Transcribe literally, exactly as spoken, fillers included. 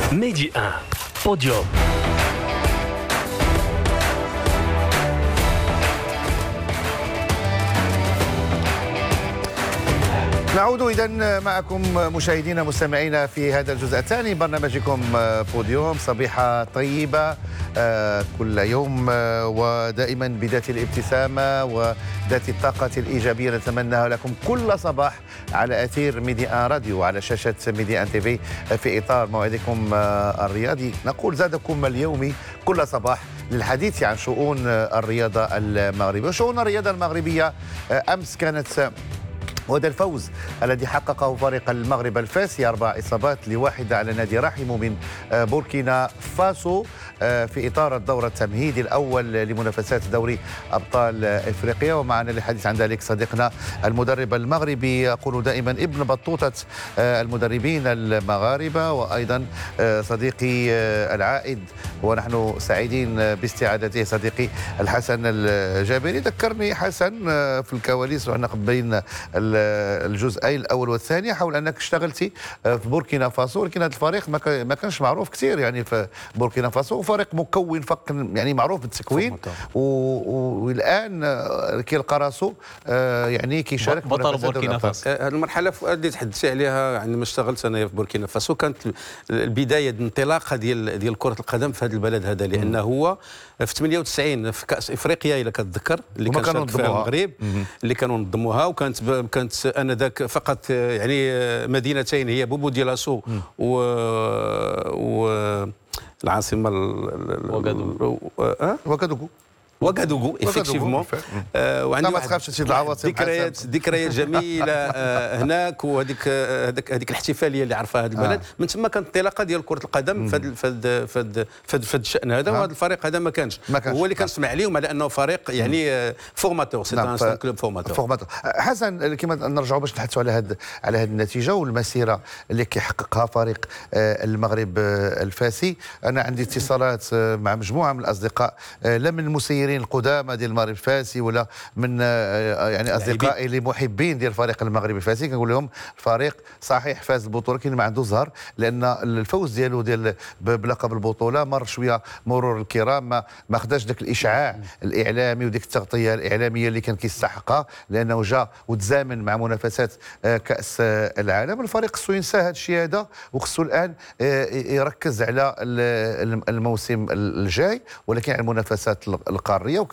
ميدي واحد بوديوم. نعود إذن معكم مشاهدينا مستمعينا في هذا الجزء الثاني برنامجكم بوديوم. صبيحة طيبة كل يوم ودائما بذات الابتسامة وذات الطاقة الإيجابية نتمناها لكم كل صباح على أثير ميديا راديو على شاشة ميديا تي في في إطار موعدكم الرياضي. نقول زادكم اليومي كل صباح للحديث عن شؤون الرياضة المغربية. وشؤون الرياضة المغربية أمس كانت وهذا الفوز الذي حققه فريق المغرب الفاسي أربع إصابات لواحدة على نادي رحمه من بوركينا فاسو في إطار الدور التمهيدي الأول لمنافسات دوري أبطال إفريقيا. ومعنا للحديث عن ذلك صديقنا المدرب المغربي، يقول دائما ابن بطوطة المدربين المغاربة، وأيضا صديقي العائد ونحن سعيدين باستعادته صديقي الحسن الجابري. ذكرني حسن في الكواليس وأنا قبلنا الجزئين الاول والثاني حول انك اشتغلتي في بوركينا فاسو، ولكن هذا الفريق ما كانش معروف كثير يعني في بوركينا فاسو، فريق مكون فقط يعني معروف بالتكوين، والان كيلقى راسو يعني كيشارك بطل بوركينا فاسو. هذه المرحله اللي تحدثتي عليها عندما اشتغلت انا في بوركينا فاسو كانت البدايه الانطلاقه ديال ديال كره القدم في هذا البلد هذا، لانه هو في ثمانية وتسعين في كاس افريقيا الا كتذكر اللي كان شارك فيها المغرب اللي كانوا نظموها، وكانت كانت انذاك فقط يعني مدينتين هي بوبو ديلاسو و, و... العاصمه وغادوغو وغادوغو وغادوغو ايفيكتيفمون. وعندي ما تخافش تشي العواصم، ذكريات ذكريات جميله هناك، وهذيك هذيك هذيك الاحتفاليه اللي عرفها هذا البلد. من ثم كانت انطلاقه ديال كره القدم في هذا في هذا في هذا الشان هذا. وهذا الفريق هذا ما كانش هو اللي كنسمع عليهم على انه فريق يعني فورماتور، سي ان كلوب فورماتور فورماتور. حسن كما نرجعوا باش نحدثوا على هذا على هذه النتيجه والمسيره اللي كيحققها فريق المغرب الفاسي. انا عندي اتصالات مع مجموعه من الاصدقاء، لا من المسيرين القدامى ديال المغرب الفاسي ولا من يعني اصدقائي اللي محبين ديال الفريق المغربي الفاسي، كنقول لهم الفريق صحيح فاز البطوله لكن ما عنده زهر، لان الفوز ديالو ديال بلقب البطوله مر شويه مرور الكرام، ما ما خداش ذاك الاشعاع الاعلامي وديك التغطيه الاعلاميه اللي كان كيستحقها، لانه جا وتزامن مع منافسات كاس العالم. الفريق خصو ينسى هذا الشيء هذا وخصو الان يركز على الموسم الجاي، ولكن على المنافسات القاريه.